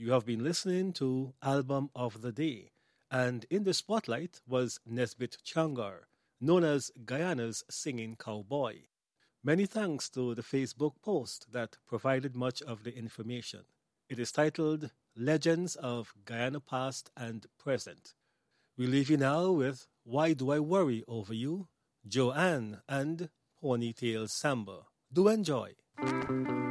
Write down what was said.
You have been listening to Album of the Day, and in the spotlight was Nesbit Changar, known as Guyana's singing cowboy. Many thanks to the Facebook post that provided much of the information. It is titled Legends of Guyana Past and Present. We leave you now with Why Do I Worry Over You, Joanne, and Ponytail Samba. Do enjoy.